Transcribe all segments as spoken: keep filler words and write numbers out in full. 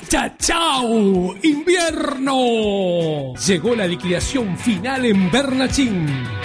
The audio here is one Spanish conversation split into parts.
cha, chau, invierno. Llegó la liquidación final en Bernachín.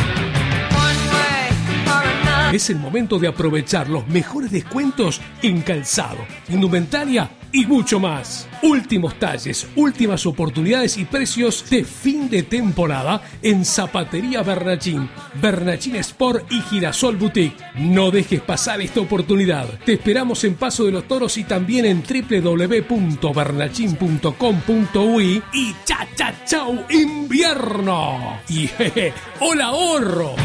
Es el momento de aprovechar los mejores descuentos en calzado, indumentaria y mucho más. Últimos talles, últimas oportunidades y precios de fin de temporada en Zapatería Bernachín, Bernachín Sport y Girasol Boutique. No dejes pasar esta oportunidad. Te esperamos en Paso de los Toros y también en doble u doble u doble u punto bernachín punto com punto uy y cha cha chau invierno. Y jeje, hola ahorro.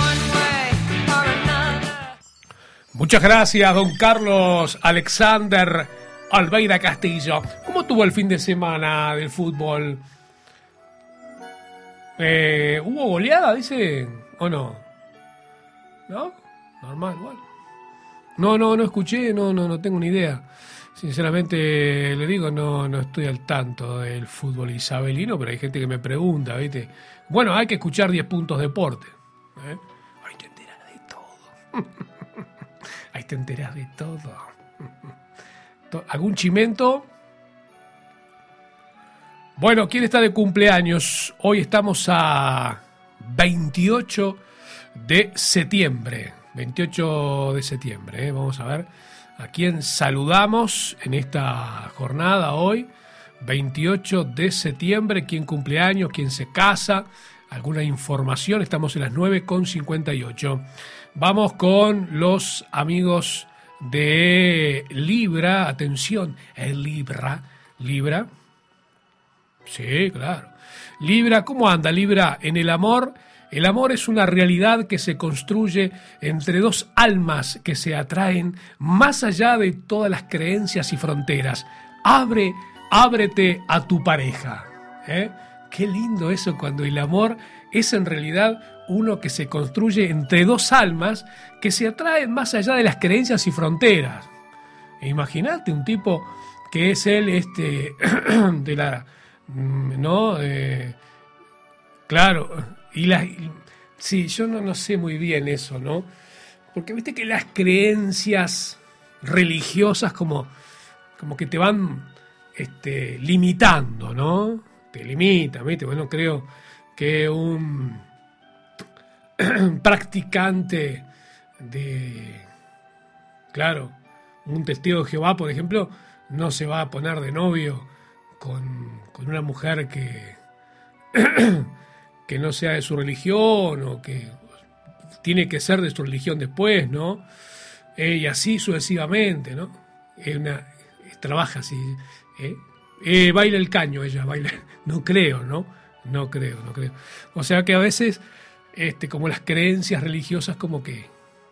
Muchas gracias, don Carlos Alexander Albeira Castillo. ¿Cómo tuvo el fin de semana del fútbol? Eh, ¿Hubo goleada, dice? ¿O no? ¿No? Normal, igual. No, no, no escuché, no, no, no tengo ni idea. Sinceramente le digo, no, no estoy al tanto del fútbol isabelino, pero hay gente que me pregunta, ¿viste? Bueno, hay que escuchar diez puntos deporte. ¿eh? Ahí te enteras de todo. Ahí te enteras de todo. ¿Algún chimento? Bueno, ¿quién está de cumpleaños? Hoy estamos a veintiocho de septiembre. veintiocho de septiembre, ¿eh? Vamos a ver a quién saludamos en esta jornada hoy. veintiocho de septiembre, quién cumpleaños, quién se casa, alguna información. Estamos en las nueve con cincuenta y ocho. Vamos con los amigos de Libra. Atención, el Libra. Libra. Sí, claro. Libra, ¿cómo anda Libra? En el amor, el amor es una realidad que se construye entre dos almas que se atraen más allá de todas las creencias y fronteras. Abre, ábrete a tu pareja. ¿eh? Qué lindo eso cuando el amor es en realidad uno que se construye entre dos almas que se atraen más allá de las creencias y fronteras. E imagínate un tipo que es él este de la no eh, claro y la y, sí yo no, no sé muy bien eso, ¿no? Porque viste que las creencias religiosas como como que te van este limitando, ¿no? Te limitan, ¿viste? Bueno, creo que un practicante de, claro, un testigo de Jehová, por ejemplo, no se va a poner de novio con, con una mujer que, que no sea de su religión o que tiene que ser de su religión después, ¿no? Eh, y así sucesivamente, ¿no? Es una, trabaja así, ¿eh? Eh, baila el caño ella, baila, no creo, ¿no? No creo, no creo. O sea que a veces Este, como las creencias religiosas como que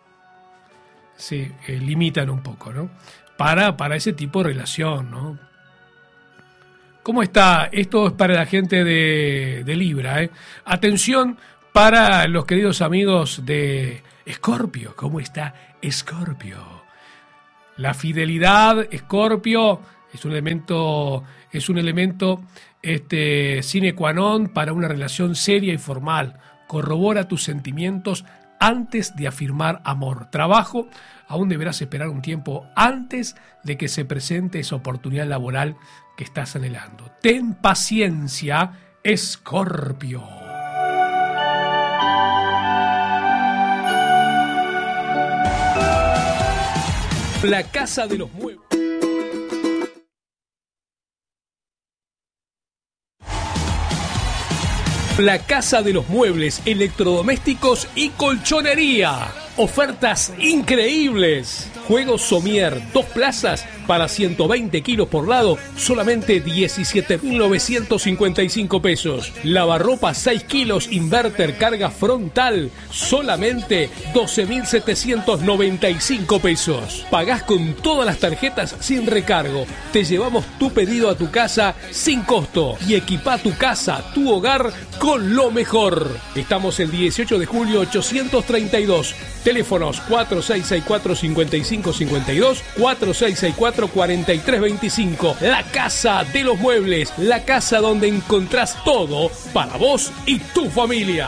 se eh, limitan un poco, ¿no? Para, para ese tipo de relación, ¿no? ¿Cómo está? Esto es para la gente de, de Libra, ¿eh? Atención para los queridos amigos de Escorpio. ¿Cómo está Escorpio? La fidelidad, Escorpio, es un elemento, es un elemento este, sine qua non para una relación seria y formal. Corrobora tus sentimientos antes de afirmar amor. Trabajo, aún deberás esperar un tiempo antes de que se presente esa oportunidad laboral que estás anhelando. Ten paciencia, Escorpio. La Casa de los Muebles. La Casa de los Muebles, electrodomésticos y colchonería. Ofertas increíbles. Juegos Somier, dos plazas para ciento veinte kilos por lado, solamente diecisiete mil novecientos cincuenta y cinco pesos. Lavarropa seis kilos, inverter, carga frontal, solamente doce mil setecientos noventa y cinco pesos. Pagás con todas las tarjetas sin recargo. Te llevamos tu pedido a tu casa sin costo y equipá tu casa, tu hogar con lo mejor. Estamos el dieciocho de julio ochocientos treinta y dos. Teléfonos cuatro seis seis cuatro, cinco cinco cinco dos, cuatro seis seis cuatro, cuatro tres dos cinco. La Casa de los Muebles, la casa donde encontrás todo para vos y tu familia.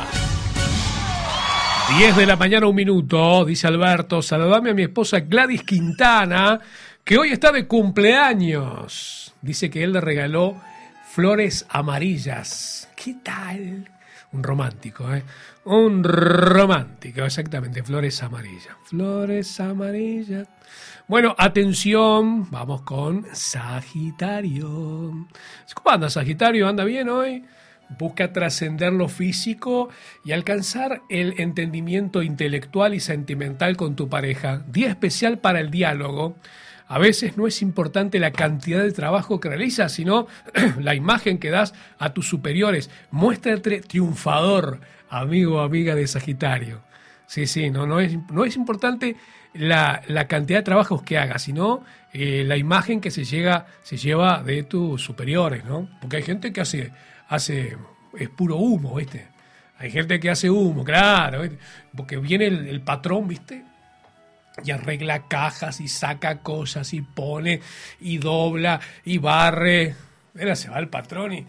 diez de la mañana, un minuto, dice Alberto. Saludame a mi esposa Gladys Quintana, que hoy está de cumpleaños. dice que él le regaló flores amarillas. ¿Qué tal? Un romántico, ¿eh? Un romántico, exactamente, flores amarillas. Flores amarillas. Bueno, atención, vamos con Sagitario. ¿Cómo anda Sagitario? ¿Anda bien hoy? Busca trascender lo físico y alcanzar el entendimiento intelectual y sentimental con tu pareja. Día especial para el diálogo. A veces no es importante la cantidad de trabajo que realizas, sino la imagen que das a tus superiores. Muéstrate triunfador, amigo o amiga de Sagitario. Sí, sí, no, no, es, no es importante la, la cantidad de trabajos que hagas, sino eh, la imagen que se, llega, se lleva de tus superiores, ¿no? Porque hay gente que hace, hace es puro humo, ¿viste? Hay gente que hace humo, claro, ¿viste? Porque viene el, el patrón, ¿viste? Y arregla cajas y saca cosas y pone y dobla y barre. Mira, se va el patrón y...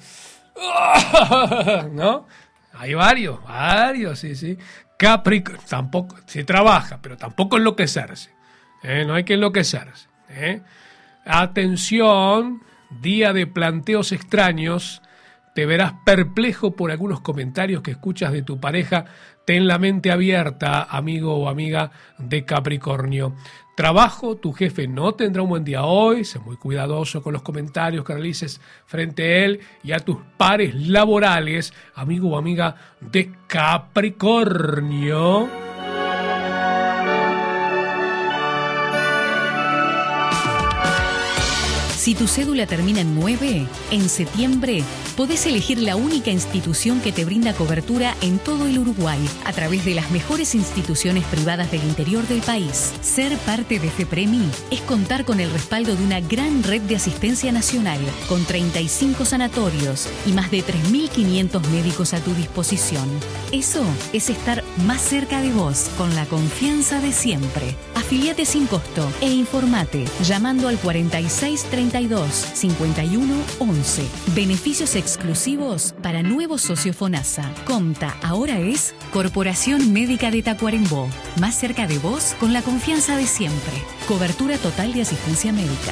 ¿no? Hay varios, varios, sí, sí. Capricornio, tampoco, se trabaja, pero tampoco enloquecerse. ¿eh? No hay que enloquecerse. ¿eh? Atención, día de planteos extraños. Te verás perplejo por algunos comentarios que escuchas de tu pareja. Ten la mente abierta, amigo o amiga de Capricornio. Trabajo, tu jefe no tendrá un buen día hoy. Sé muy cuidadoso con los comentarios que realices frente a él y a tus pares laborales, amigo o amiga de Capricornio. Si tu cédula termina en nueve, en septiembre podés elegir la única institución que te brinda cobertura en todo el Uruguay a través de las mejores instituciones privadas del interior del país. Ser parte de FEPREMI es contar con el respaldo de una gran red de asistencia nacional, con treinta y cinco sanatorios y más de tres mil quinientos médicos a tu disposición. Eso es estar más cerca de vos, con la confianza de siempre. Afiliate sin costo e informate llamando al cuarenta y seis treinta y dos cincuenta y uno once. Beneficios exclusivos para nuevos socios FONASA. Comta ahora es Corporación Médica de Tacuarembó. Más cerca de vos con la confianza de siempre. Cobertura total de asistencia médica.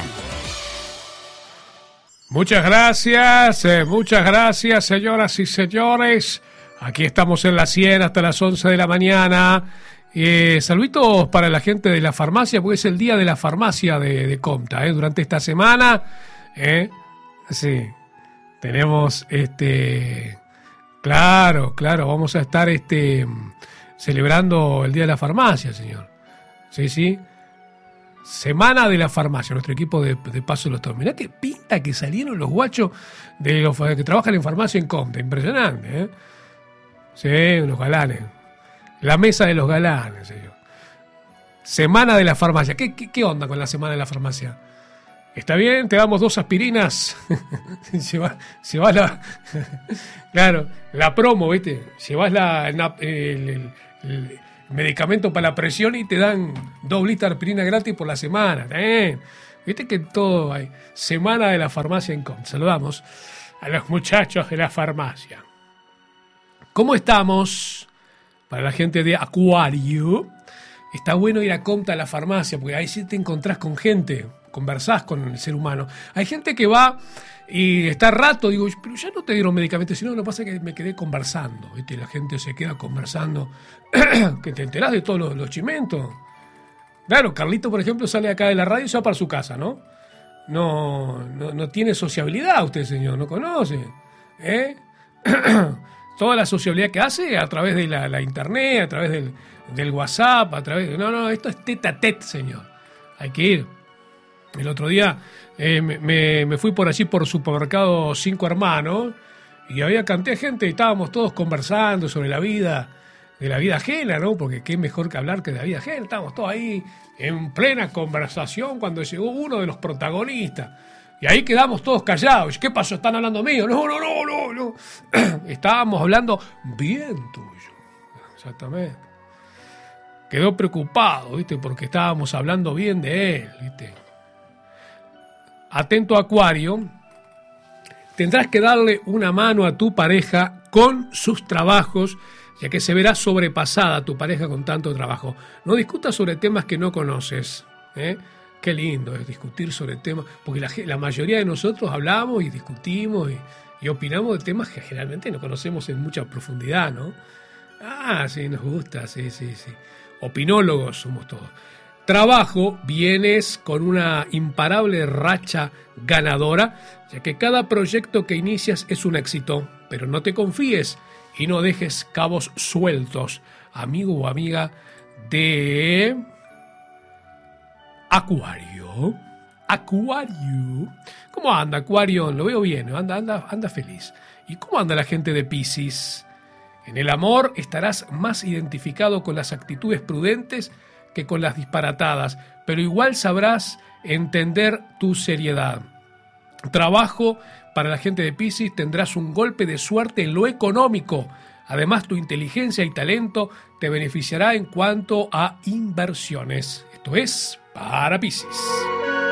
Muchas gracias, eh, muchas gracias, señoras y señores. Aquí estamos en la cien hasta las once de la mañana. Eh, saluditos para la gente de la farmacia, porque es el día de la farmacia de, de Comta, ¿eh? Durante esta semana, ¿eh? Sí, tenemos, este, claro, claro, vamos a estar, este, celebrando el día de la farmacia, señor. Sí, sí. Semana de la farmacia, nuestro equipo de, de paso los toma. Mirá qué pinta que salieron los guachos de los que trabajan en farmacia en Comta, impresionante, ¿eh? Sí, unos galanes. La mesa de los galanes, señor. Semana de la farmacia. ¿Qué, qué, qué onda con la semana de la farmacia? ¿Está bien? Te damos dos aspirinas. Llevas lleva la... claro, la promo, ¿viste? Llevas la, el, el, el, el medicamento para la presión y te dan dos litros de aspirina gratis por la semana. ¿eh? ¿Viste que todo hay? Semana de la farmacia en Com. Saludamos a los muchachos de la farmacia. ¿Cómo estamos? Para la gente de Acuario, está bueno ir a Comta a la farmacia, porque ahí sí te encontrás con gente, conversás con el ser humano. Hay gente que va y está rato, digo, pero ya no te dieron medicamentos, sino lo que pasa es que me quedé conversando, ¿viste? La gente se queda conversando, que te enterás de todos los, los chimentos. Claro, Carlito, por ejemplo, sale acá de la radio y se va para su casa, ¿no? No, no, no tiene sociabilidad usted, señor, no conoce, ¿eh? Toda la sociabilidad que hace a través de la, la internet, a través del, del WhatsApp, a través de... No, no, esto es tete a tete, señor. Hay que ir. El otro día eh, me, me fui por allí por supermercado Cinco Hermanos y había cantidad de gente y estábamos todos conversando sobre la vida, de la vida ajena, ¿no? Porque qué mejor que hablar que de la vida ajena. Estábamos todos ahí en plena conversación cuando llegó uno de los protagonistas. Y ahí quedamos todos callados. ¿Qué pasó? ¿Están hablando mío? No, no, no, no, no. Estábamos hablando bien tuyo. Exactamente. Quedó preocupado, ¿viste? Porque estábamos hablando bien de él, ¿viste? Atento, Acuario. Tendrás que darle una mano a tu pareja con sus trabajos, ya que se verá sobrepasada tu pareja con tanto trabajo. No discutas sobre temas que no conoces, ¿eh? Qué lindo es discutir sobre temas, porque la, la mayoría de nosotros hablamos y discutimos y, y opinamos de temas que generalmente no conocemos en mucha profundidad, ¿no? Ah, sí, nos gusta, sí, sí, sí. Opinólogos somos todos. Trabajo, vienes con una imparable racha ganadora, ya que cada proyecto que inicias es un éxito, pero no te confíes y no dejes cabos sueltos, amigo o amiga de Acuario. Acuario. ¿Cómo anda, Acuario? Lo veo bien, anda, anda, anda feliz. ¿Y cómo anda la gente de Piscis? En el amor estarás más identificado con las actitudes prudentes que con las disparatadas, pero igual sabrás entender tu seriedad. Trabajo, para la gente de Piscis tendrás un golpe de suerte en lo económico. Además, tu inteligencia y talento te beneficiará en cuanto a inversiones. Esto es para Piscis.